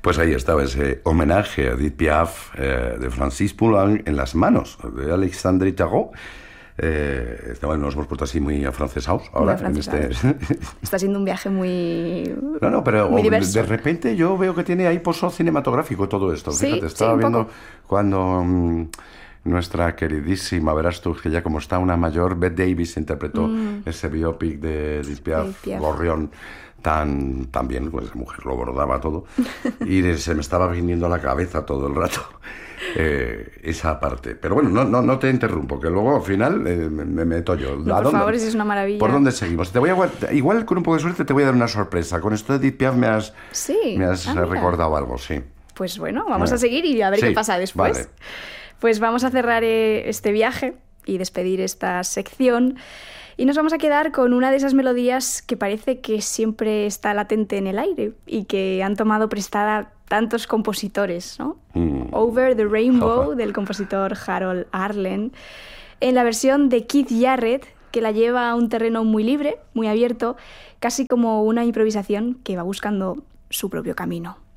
Pues ahí estaba ese homenaje a Edith Piaf de Francis Poulenc en las manos de Alexandre Tarot. Nos hemos puesto así muy afrancesados ahora. Está siendo un viaje muy... No, pero muy diverso. De repente yo veo que tiene ahí pozo cinematográfico todo esto. Sí, Fíjate, estaba viendo poco. cuando nuestra queridísima, verás tú, que ya como está una mayor, Bette Davis interpretó ese biopic de Edith Piaf, Gorrión, tan bien, pues esa mujer lo bordaba todo, y se me estaba viniendo a la cabeza todo el rato esa parte. Pero bueno, no te interrumpo, que luego al final me meto yo. No, por favor, es una maravilla. ¿Por dónde seguimos? Igual con un poco de suerte te voy a dar una sorpresa. Con esto de Edith Piaf me has recordado algo, sí. Pues bueno, vamos a seguir y a ver qué pasa después. Vale. Pues vamos a cerrar este viaje y despedir esta sección. Y nos vamos a quedar con una de esas melodías que parece que siempre está latente en el aire y que han tomado prestada tantos compositores, ¿no? Over the Rainbow, del compositor Harold Arlen, en la versión de Keith Jarrett, que la lleva a un terreno muy libre, muy abierto, casi como una improvisación que va buscando su propio camino.